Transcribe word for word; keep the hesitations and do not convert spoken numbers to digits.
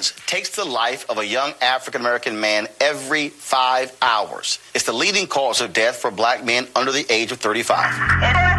violence takes the life of a young African-American man every five hours. It's the leading cause of death for black men under the age of thirty-five.